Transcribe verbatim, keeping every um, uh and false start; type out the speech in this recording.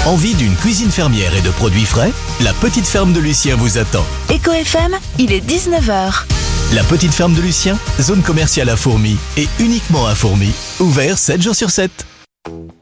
Envie d'une cuisine fermière et de produits frais? La petite ferme de Lucien vous attend. Eco F M, il est dix-neuf heures. La petite ferme de Lucien, zone commerciale à Fourmies et uniquement à Fourmies. Ouvert sept jours sur sept.